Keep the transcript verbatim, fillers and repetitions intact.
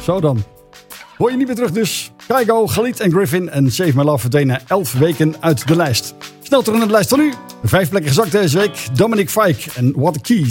Zo dan. Hoor je niet meer terug dus. Kygo, Khalid en Griffin en Save My Love verdwenen elf weken uit de lijst. Snel terug naar de lijst van nu. Vijf plekken gezakt deze week. Dominic Fike en What a Keys.